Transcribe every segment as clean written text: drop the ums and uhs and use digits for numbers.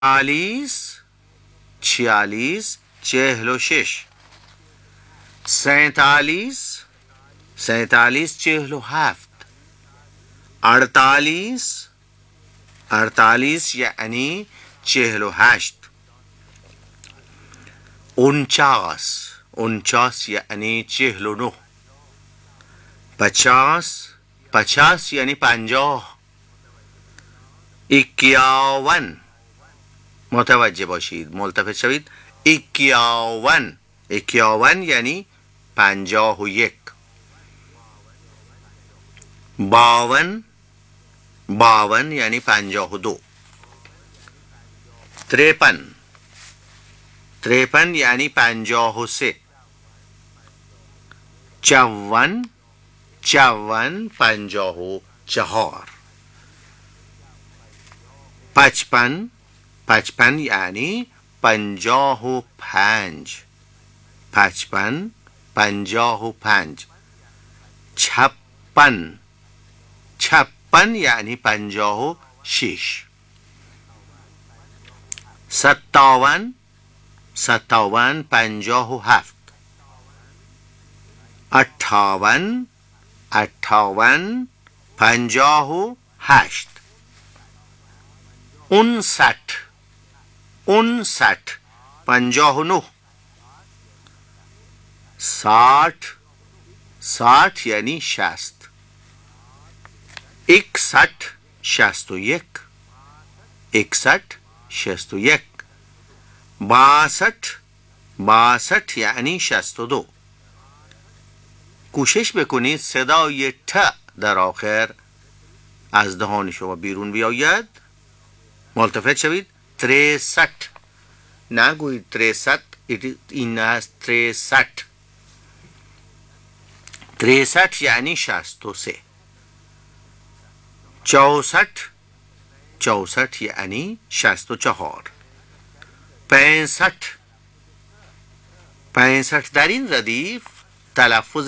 46 46 47 47 48 48 یعنی 48 49 یعنی 49 50 یعنی 50 51 متوجه باشید ملتفت شوید 51 یعنی 51 52 یعنی 52 53 یعنی 53 54 54 55 یعنی 55 55 56 یعنی 56 57 57 57 58 58 59 59 60 یعنی 60 61 61 62 یعنی 62 کوشش بکنید صدای ت در آخر از دهان شما بیرون بیاید ملتفت شوید 63 نگویید 300 این است 300 63 یعنی 63 64 یعنی 64 65 در این ردیف تلفظ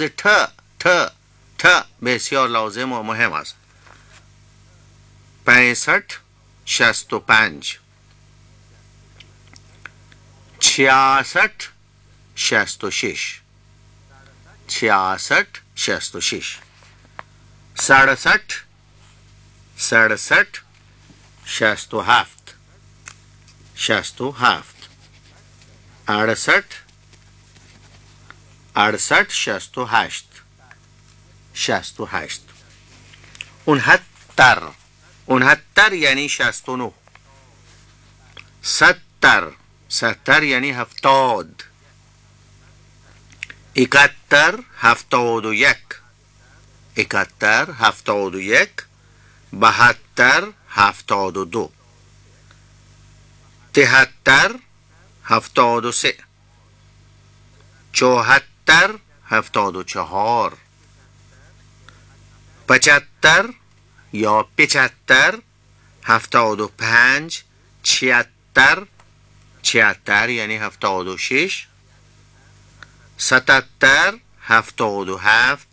ت بسیار لازم و مهم است 65 66 66 66 67 67 67 68 68 69 یعنی 69 70 یعنی 70 71 71 72 72 73 74 74 75 یا 75 75 76 یعنی 76 77 77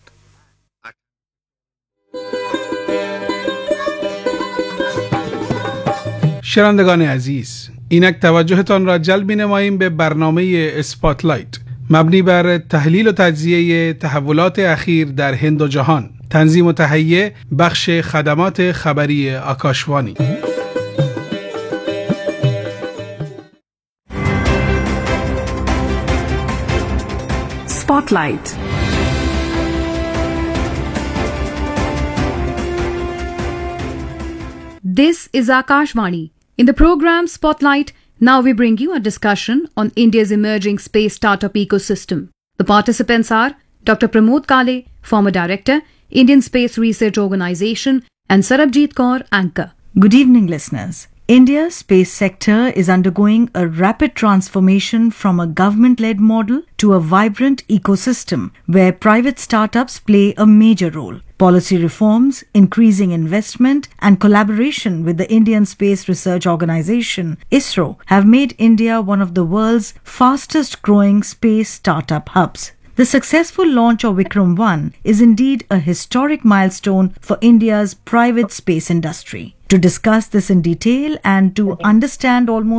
شنوندگان عزیز اینک توجهتان را جلب نماییم به برنامه اسپاتلایت مبنی بر تحلیل و تجزیه تحولات اخیر در هند و جهان تنظیم و تهیه بخش خدمات خبری آکاشوانی اسپاتلایت This is Akashvani. In the program Spotlight, now we bring you a discussion on India's emerging space startup ecosystem. The participants are Dr. Pramod Kale, former director, Indian Space Research Organisation, and Sarabjit Kaur, anchor. Good evening, listeners. India's space sector is undergoing a rapid transformation from a government-led model to a vibrant ecosystem where private startups play a major role. Policy reforms, increasing investment, and collaboration with the Indian Space Research Organisation, ISRO, have made India one of the world's fastest-growing space startup hubs. The successful launch of Vikram-1 is indeed a historic milestone for India's private space industry. To discuss this in detail and to understand almost